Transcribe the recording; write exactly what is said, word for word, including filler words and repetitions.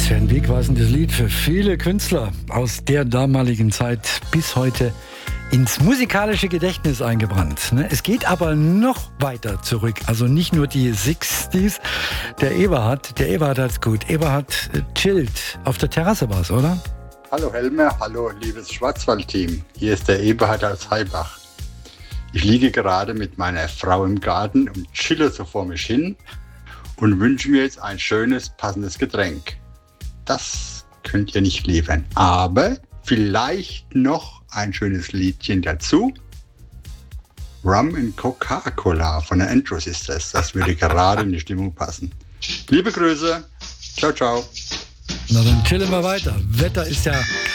Was für ein wegweisendes Lied für viele Künstler aus der damaligen Zeit bis heute ins musikalische Gedächtnis eingebrannt. Es geht aber noch weiter zurück. Also nicht nur die sechziger. Der Eberhard, der Eberhard hat's gut. Eberhard chillt. Auf der Terrasse war's, oder? Hallo Helmer, hallo liebes Schwarzwald-Team. Hier ist der Eberhard aus Heibach. Ich liege gerade mit meiner Frau im Garten und chille so vor mich hin und wünsche mir jetzt ein schönes, passendes Getränk. Das könnt ihr nicht liefern, aber vielleicht noch ein schönes Liedchen dazu. Rum and Coca-Cola von der Andrew Sisters. Das würde gerade in die Stimmung passen. Liebe Grüße. Ciao, ciao. Na dann chillen wir weiter. Wetter ist ja